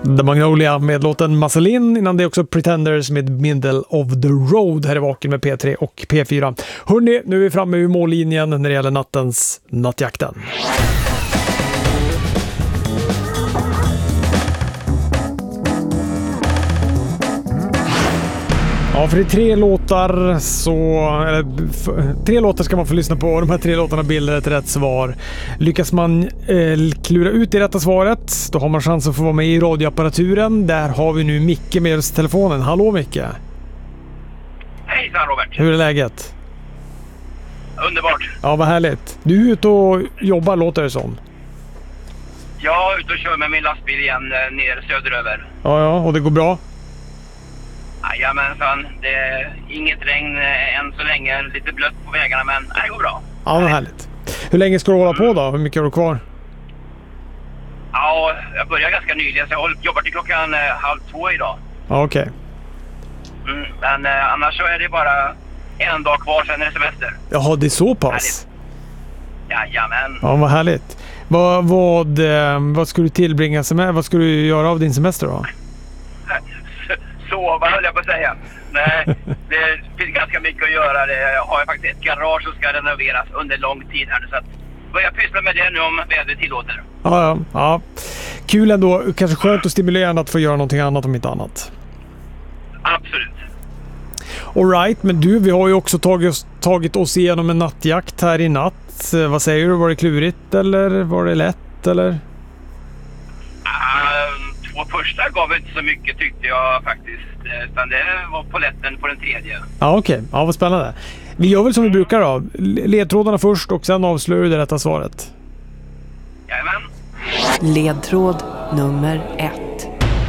The Magnolia med låten Muscle innan det också Pretenders med Middle of the Road här i Vaken med P3 och P4. Hörrni, nu är vi framme vid mållinjen när det gäller nattens nattjakten. Ja, för det är tre låtar ska man få lyssna på och de här 3 låtarna bildar ett rätt svar. Lyckas man klura ut det rätta svaret, då har man chans att få vara med i radioapparaturen. Där har vi nu Micke med oss i telefonen. Hallå Micke! Hejsan Robert! Hur är läget? Underbart! Ja, vad härligt. Du är ute och jobbar, låter det som. Jag är ute och kör med min lastbil igen ner söderöver. Ja, och det går bra? Jajamensan, det är inget regn än så länge, lite blött på vägarna, men det går bra. Ja, vad härligt. Hur länge ska du hålla på då? Hur mycket har du kvar? Ja, jag börjar ganska nyligen så jag jobbar till klockan 1:30 idag. Ja, okej. Men annars så är det bara en dag kvar, sen är det semester. Jaha, det är så pass? Jajamän. Ja, vad härligt. Vad ska du tillbringa vad ska du göra av din semester då? Sova höll jag på att säga. Nej, det finns ganska mycket att göra. Jag har faktiskt ett garage som ska renoveras under lång tid här nu, så att börja pyssla med det nu om vädret tillåter. Ja. Kul ändå. Kanske skönt och stimulerande att få göra någonting annat om inte annat. Absolut. All right, men du, vi har ju också tagit oss igenom en nattjakt här i natt. Vad säger du? Var det klurigt eller var det lätt eller? Två första gav inte så mycket tyckte jag faktiskt. Utan det var poletten på den tredje. Ja, okej. Ja, vad spännande. Vi gör väl som vi brukar då. Ledtrådarna först och sen avslöjar du det rätta svaret. Jajamän. Ledtråd nummer 1.